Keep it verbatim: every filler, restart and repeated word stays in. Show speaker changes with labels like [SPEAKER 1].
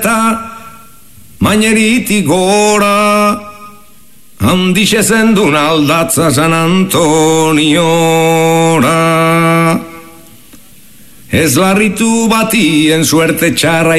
[SPEAKER 1] Magneritik gora, handixe zendun aldatza San Antoniora. Ez larritu batien suerte txarra